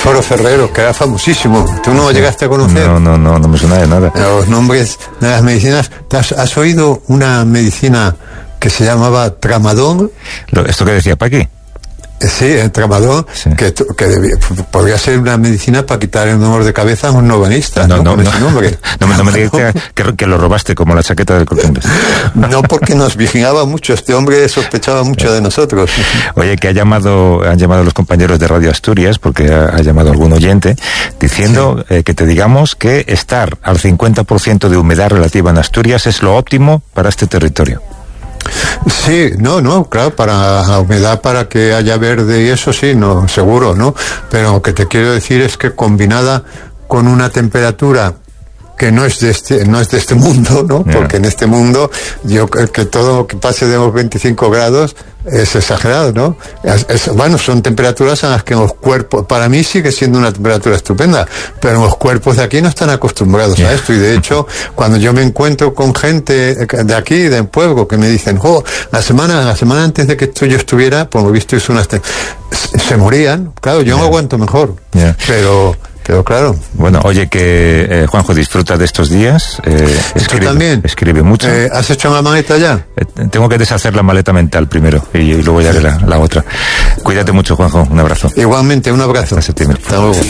Foro Ferrero, que era famosísimo. ¿Tú no llegaste a conocer? No me suena de nada. Los nombres de las medicinas. ¿Has oído una medicina que se llamaba Tramadol? ¿Esto que decía Paqui? Sí, el Tramadol, sí. que podría ser una medicina para quitar el dolor de cabeza a un novenista, con ese nombre. No me digas que lo robaste como la chaqueta del Corte Inglés. No, porque nos vigilaba mucho, este hombre sospechaba mucho de nosotros. Oye, que han llamado los compañeros de Radio Asturias, porque ha llamado algún oyente, diciendo que te digamos que estar al 50% de humedad relativa en Asturias es lo óptimo para este territorio. Sí, claro, para la humedad, para que haya verde y eso sí, no, seguro, ¿no? Pero lo que te quiero decir es que combinada con una temperatura que no es de este mundo, ¿no? Yeah. Porque en este mundo, que todo lo que pase de los 25 grados es exagerado, ¿no? Bueno, son temperaturas en las que los cuerpos, para mí sigue siendo una temperatura estupenda, pero los cuerpos de aquí no están acostumbrados a esto, y de hecho, cuando yo me encuentro con gente de aquí, del pueblo, que me dicen, la semana antes de que yo estuviera, por lo visto hizo se morían, claro, yo no aguanto mejor, pero claro. Bueno, oye, que Juanjo, disfruta de estos días. ¿Tú también? Escribe mucho. ¿Has hecho la maleta ya? Tengo que deshacer la maleta mental primero y luego ya la otra. Cuídate mucho, Juanjo. Un abrazo. Igualmente, un abrazo. Hasta septiembre. Hasta luego.